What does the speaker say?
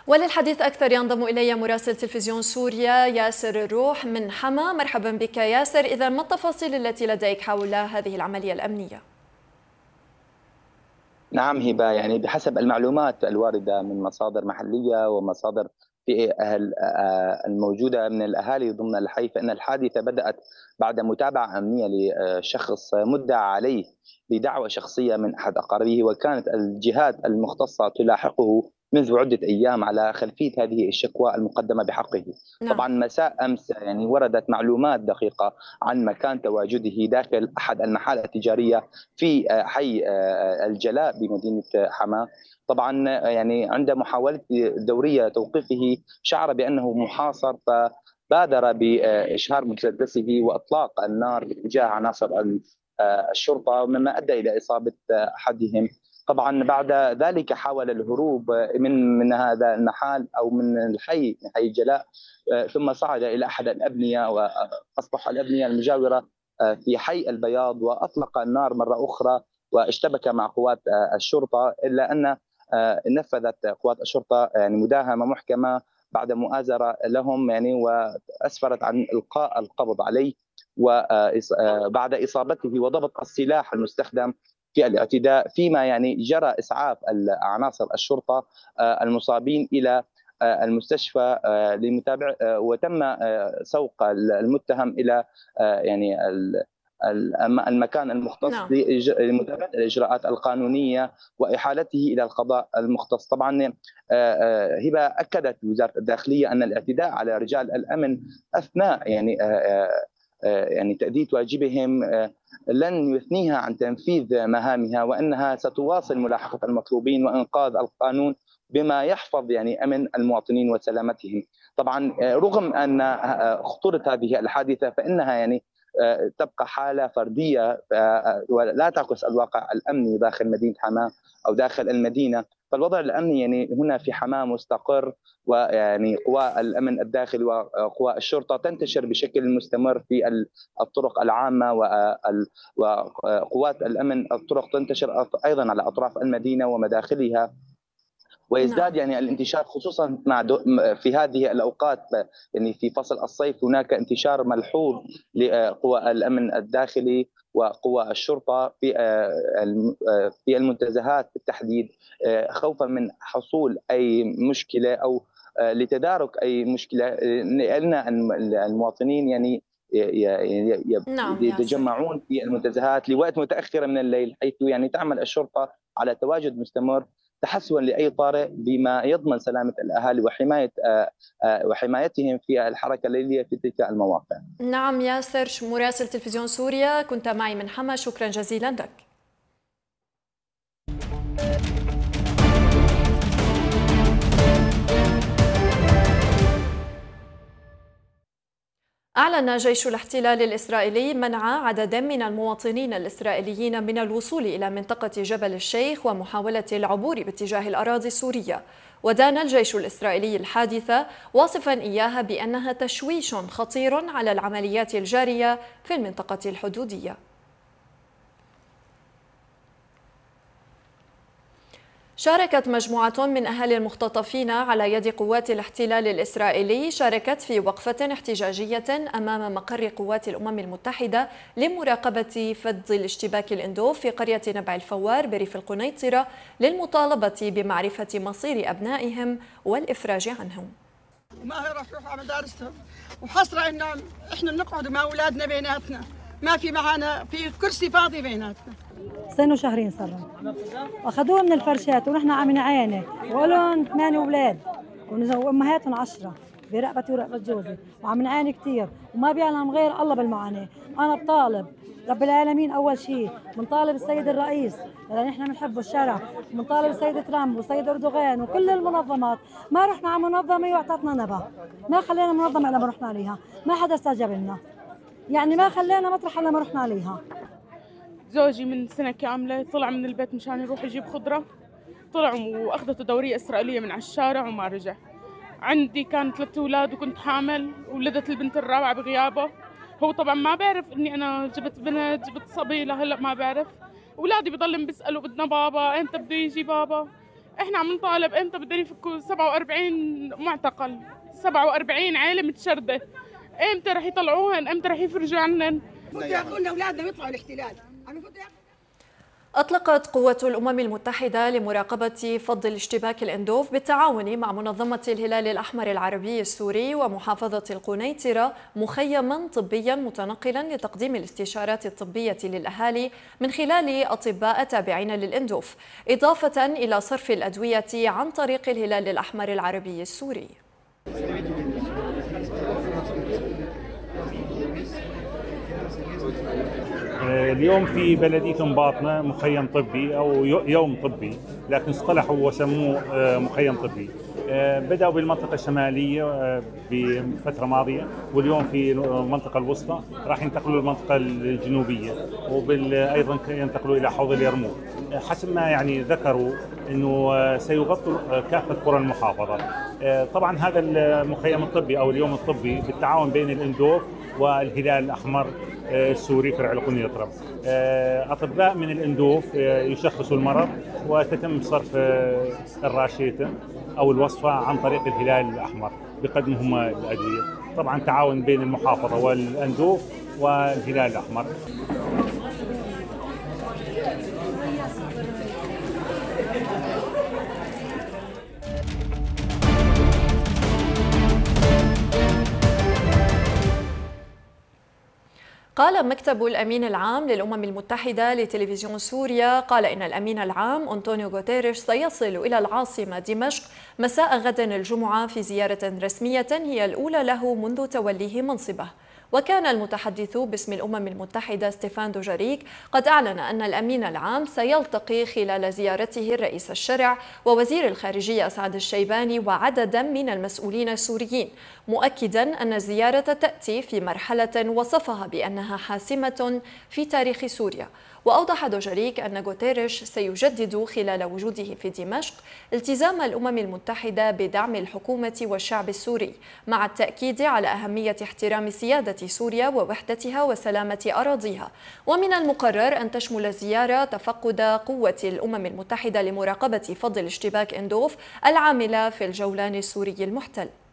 وللحديث أكثر ينضم إلي مراسل تلفزيون سوريا ياسر الروح من حما. مرحبا بك ياسر. إذا ما التفاصيل التي لديك حول هذه العملية الأمنية؟ نعم هبة، يعني بحسب المعلومات الواردة من مصادر محلية ومصادر في أهل الموجودة من الأهالي ضمن الحي، فإن الحادثة بدأت بعد متابعة أمنية لشخص مدعى عليه بدعوى شخصية من أحد أقاربه، وكانت الجهات المختصة تلاحقه منذ عدة أيام على خلفية هذه الشكوى المقدمة بحقه. نعم. طبعا مساء أمس يعني وردت معلومات دقيقة عن مكان تواجده داخل أحد المحال التجارية في حي الجلاء بمدينة حماة. طبعا يعني عند محاولة دورية توقيفه شعر بأنه محاصر، فبادر بإشهار مسدسه وإطلاق النار باتجاه عناصر الشرطة، مما أدى إلى إصابة أحدهم. طبعا بعد ذلك حاول الهروب من هذا المحل أو من الحي، من حي الجلاء، ثم صعد إلى أحد الأبنية وأسطح الأبنية المجاورة في حي البياض، وأطلق النار مرة أخرى واشتبك مع قوات الشرطة، إلا أن نفذت قوات الشرطة يعني مداهمة محكمة بعد مؤازرة لهم يعني، وأسفرت عن إلقاء القبض عليه وبعد إصابته وضبط السلاح المستخدم في الاعتداء، فيما يعني جرى إسعاف عناصر الشرطة المصابين إلى المستشفى لمتابعة، وتم سوق المتهم إلى يعني المكان المختص نعم. لمتابعة الإجراءات القانونية وإحالته إلى القضاء المختص. طبعا هبة، أكدت وزارة الداخلية أن الاعتداء على رجال الأمن أثناء يعني تأدية واجبهم لن يثنيها عن تنفيذ مهامها، وأنها ستواصل ملاحقة المطلوبين وإنقاذ القانون بما يحفظ يعني أمن المواطنين وسلامتهم. طبعا رغم أن خطورة هذه الحادثة فإنها يعني تبقى حالة فردية ولا تعكس الواقع الأمني داخل مدينة حماة أو داخل المدينة. فالوضع الأمني يعني هنا في حماة مستقر، ويعني قوى الأمن الداخلي وقوى الشرطة تنتشر بشكل مستمر في الطرق العامة، وقوات الأمن الطرق تنتشر أيضا على أطراف المدينة ومداخلها، ويزداد نعم. يعني الانتشار خصوصا في هذه الاوقات. يعني في فصل الصيف هناك انتشار ملحوظ لقوى الامن الداخلي وقوى الشرطه في المنتزهات بالتحديد، خوفا من حصول اي مشكله او لتدارك اي مشكله، لان المواطنين يعني نعم ياسر. يتجمعون في المنتزهات لوقت متاخره من الليل، حيث يعني تعمل الشرطه على تواجد مستمر تحسبا لاي طارئ بما يضمن سلامه الاهالي وحمايتهم في الحركه الليليه في تلك المواقع. نعم ياسر، مراسل تلفزيون سوريا كنت معي من حما، شكرا جزيلا لك. أعلن جيش الاحتلال الإسرائيلي منع عدد من المواطنين الإسرائيليين من الوصول إلى منطقة جبل الشيخ ومحاولة العبور باتجاه الأراضي السورية. ودان الجيش الإسرائيلي الحادثة واصفا إياها بأنها تشويش خطير على العمليات الجارية في المنطقة الحدودية. شاركت مجموعة من أهالي المختطفين على يد قوات الاحتلال الإسرائيلي في وقفة احتجاجية أمام مقر قوات الأمم المتحدة لمراقبة فض الاشتباك الإندوف في قرية نبع الفوار بريف القنيطرة، للمطالبة بمعرفة مصير أبنائهم والإفراج عنهم. ما هي راح تروح على مدارسهم، وحصرة إن إحنا بنقعد مع أولادنا بيناتنا، ما في معنا في كرسي فاضي بيناتنا. سنة وشهرين صار واخذوه من الفرشات ونحن عم نعاني، ولهم 8 اولاد وامهاتهم 10 برقبتي ورقبه جوزي، وعم نعاني كثير وما بيعلم غير الله بالمعاناه. انا بطالب رب العالمين اول شيء، بنطالب السيد الرئيس لان احنا بنحبه الشرع، بنطالب السيد ترامب والسيد اردوغان وكل المنظمات. ما رحنا على منظمه واعطتنا نبأ، ما خلينا منظمه الا ما رحنا عليها، ما حدا استجاب لنا، يعني ما خلينا مطرح الا ما رحنا عليها. زوجي من سنة كاملة طلع من البيت مشان يروح يجيب خضرة، طلع وأخذته دورية إسرائيلية من على الشارع وما رجع. عندي كان 3 أولاد وكنت حامل، ولدت البنت الرابعة بغيابه. هو طبعا ما بعرف إني أنا جبت بنت، جبت صبي، لهلا ما بعرف. أولادي بضلهم بيسألوا بدنا بابا، إمتى بده يجي بابا. احنا عم نطالب امتى بدهم يفكوا 47 معتقل، 47 عائله متشرده، امتى رح يطلعوهن؟ امتى رح يفرجوا عنن؟ ياخذون اولادنا ويطلعوا الاحتلال. أطلقت قوة الأمم المتحدة لمراقبة فض الاشتباك الإندوف بالتعاون مع منظمة الهلال الأحمر العربي السوري ومحافظة القنيطرة مخيما طبيا متنقلا لتقديم الاستشارات الطبية للأهالي من خلال أطباء تابعين للإندوف، إضافة إلى صرف الأدوية عن طريق الهلال الأحمر العربي السوري. اليوم في بلدية مباطنة مخيم طبي أو يوم طبي، لكن اصطلحوا وسموه مخيم طبي. بدأوا بالمنطقة الشمالية بفترة ماضية، واليوم في المنطقة الوسطى راح ينتقلوا للمنطقة الجنوبية، وأيضا ينتقلوا إلى حوض اليرموك. حسب ما يعني ذكروا أنه سيغطوا كافة قرى المحافظة. طبعا هذا المخيم الطبي أو اليوم الطبي بالتعاون بين الإندوف والهلال الأحمر السوري فرع القنيطرة. أطباء من الإندوف يشخصوا المرض وتتم صرف الراشية أو الوصفة عن طريق الهلال الأحمر بقدمهم الأدوية. طبعا تعاون بين المحافظة والإندوف والهلال الأحمر. قال مكتب الأمين العام للأمم المتحدة لتلفزيون سوريا قال إن الأمين العام أنطونيو غوتيريش سيصل إلى العاصمة دمشق مساء غد الجمعة في زيارة رسمية هي الأولى له منذ توليه منصبه. وكان المتحدث باسم الأمم المتحدة ستيفان دوجاريك قد أعلن أن الأمين العام سيلتقي خلال زيارته الرئيس الشرع ووزير الخارجية أسعد الشيباني وعددا من المسؤولين السوريين، مؤكدا أن الزيارة تأتي في مرحلة وصفها بأنها حاسمة في تاريخ سوريا. وأوضح دوجاريك أن غوتيريش سيجدد خلال وجوده في دمشق التزام الأمم المتحدة بدعم الحكومة والشعب السوري، مع التأكيد على أهمية احترام سيادة سوريا ووحدتها وسلامة أراضيها. ومن المقرر أن تشمل الزيارة تفقد قوة الأمم المتحدة لمراقبة فض الاشتباك إندوف العاملة في الجولان السوري المحتل.